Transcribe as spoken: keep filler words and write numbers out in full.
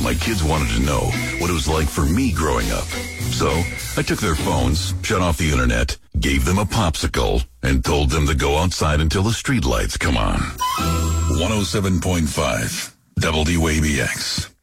my kids wanted to know what it was like for me growing up. So I took their phones, shut off the internet, gave them a popsicle, and told them to go outside until the streetlights come on. one oh seven point five W A B X.